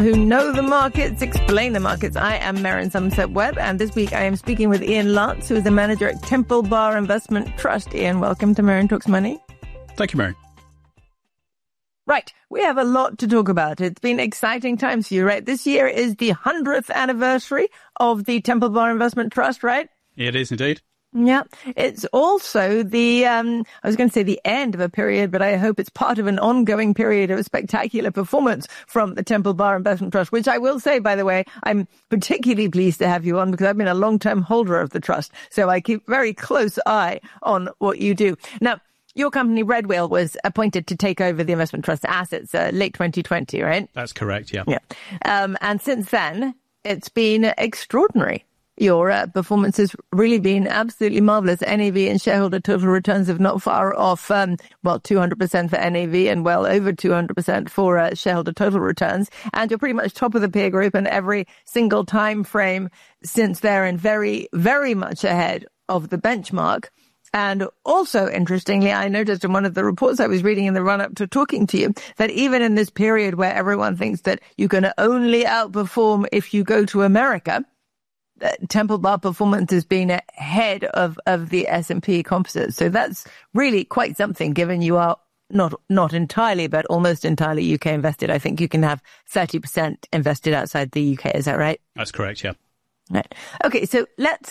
Who know the markets, explain the markets. I am Marion Somerset-Webb, and this week I am speaking with Ian Lance, who is the manager at Temple Bar Investment Trust. Ian, welcome to Marion Talks Money. Thank you, Marion. Right, we have a lot to talk about. It's been exciting times for you, right? This year is the 100th anniversary of the Temple Bar Investment Trust, right? It is indeed. Yeah, it's also the, I was going to say the end of a period, but I hope it's part of an ongoing period of spectacular performance from the Temple Bar Investment Trust, which I will say, by the way, I'm particularly pleased to have you on because I've been a long-term holder of the trust. So I keep very close eye on what you do. Now, your company, Red Wheel, was appointed to take over the investment trust assets late 2020, right? That's correct, yeah. Yeah. And since then, it's been extraordinary. Your performance has really been absolutely marvelous. NAV and shareholder total returns have not far off, 200% for NAV and well over 200% for shareholder total returns. And you're pretty much top of the peer group in every single time frame since then, and very, very much ahead of the benchmark. And also, interestingly, I noticed in one of the reports I was reading in the run-up to talking to you that even in this period where everyone thinks that you can only outperform if you go to America, Temple Bar performance has been ahead of the S&P composite. So that's really quite something, given you are not entirely, but almost entirely UK invested. I think you can have 30% invested outside the UK. Is that right? That's correct, yeah. Right. Okay, so let's